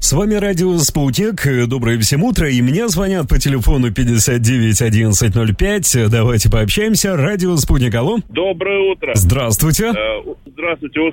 С вами радио «Спутник». Доброе всем утро. И мне звонят по телефону 59 11 05. Давайте пообщаемся. Радио «Спутник». Алло. Доброе утро. Здравствуйте. Здравствуйте.